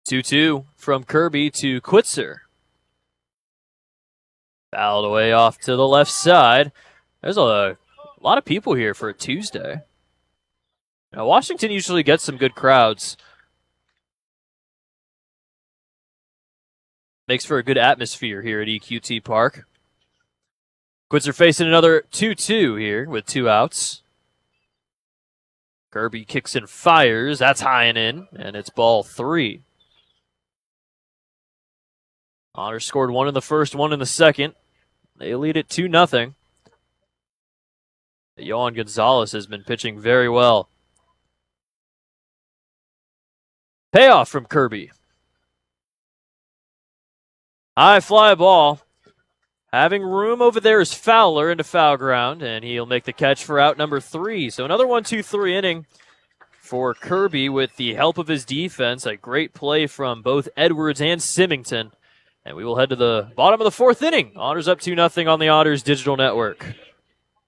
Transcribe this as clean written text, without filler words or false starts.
2-2 from Kirby to Quitzer. Fouled away off to the left side. There's a lot of people here for a Tuesday. Now, Washington usually gets some good crowds. Makes for a good atmosphere here at EQT Park. Quitzer facing another 2-2 here with 2 outs. Kirby kicks and fires. That's high and in, and it's ball 3. Honors scored 1 in the first, 1 in the second. They lead it 2-0. Yohan Gonzalez has been pitching very well. Payoff from Kirby. High fly ball. Having room over there is Fowler into foul ground, and he'll make the catch for out number 3. So another 1-2-3 inning for Kirby with the help of his defense. A great play from both Edwards and Symington. And we will head to the bottom of the 4th inning. Honors up 2-0 on the Otters Digital Network.